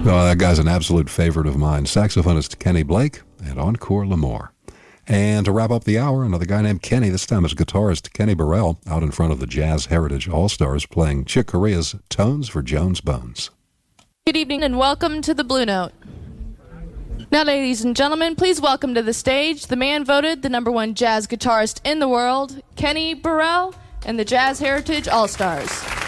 Oh, that guy's an absolute favorite of mine. Saxophonist Kenny Blake and Encore L'Amour. And to wrap up the hour, another guy named Kenny. This time is guitarist Kenny Burrell out in front of the Jazz Heritage All-Stars playing Chick Corea's Tones for Jones Bones. Good evening and welcome to the Blue Note. Now, ladies and gentlemen, please welcome to the stage the man voted the #1 jazz guitarist in the world, Kenny Burrell, and the Jazz Heritage All-Stars.